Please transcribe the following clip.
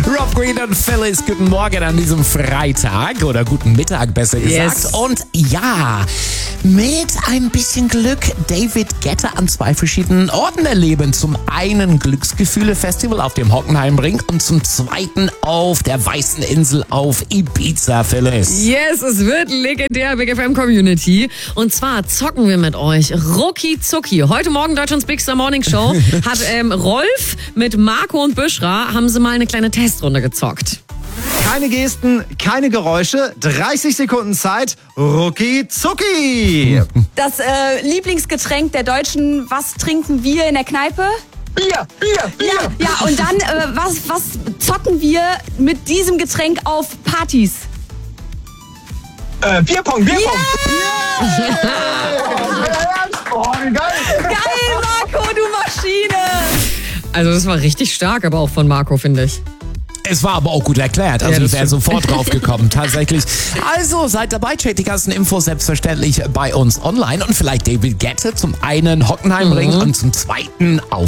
Rob Green und Phyllis, guten Morgen an diesem Freitag oder guten Mittag besser gesagt. Yes. Und ja, mit ein bisschen Glück David Guetta an 2 verschiedenen Orten erleben. Zum einen Glücksgefühle-Festival auf dem Hockenheimring und zum zweiten auf der Weißen Insel auf Ibiza, Phyllis. Yes, es wird legendär, Big FM Community. Und zwar zocken wir mit euch Rucki Zucki. Heute Morgen Deutschlands Big Star Morning Show hat Rolf mit Marco und Büschra haben sie mal eine kleine Testrunde gezockt. Keine Gesten, keine Geräusche, 30 Sekunden Zeit, Rucki Zucki. Das Lieblingsgetränk der Deutschen, was trinken wir in der Kneipe? Bier. Ja, und dann, was zocken wir mit diesem Getränk auf Partys? Bierpong. Oh, geil. Geil, Marco, du Maschine! Also das war richtig stark, aber auch von Marco, finde ich. Es war aber auch gut erklärt, also Ja, das ich wäre stimmt. sofort drauf gekommen, tatsächlich. Also seid dabei, checkt die ganzen Infos selbstverständlich bei uns online und vielleicht David Guetta zum einen Hockenheimring und zum zweiten auf